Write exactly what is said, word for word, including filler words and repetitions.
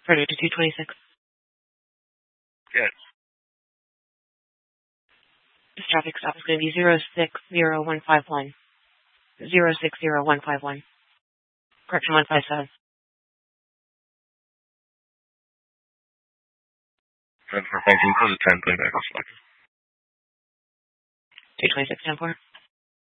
Further to two twenty-six. Yes. This traffic stop is going to be zero six zero one five one. zero six zero one five one. Correction one five seven. ten four, thank you. Close at ten, putting back on select. two twenty-six, ten four.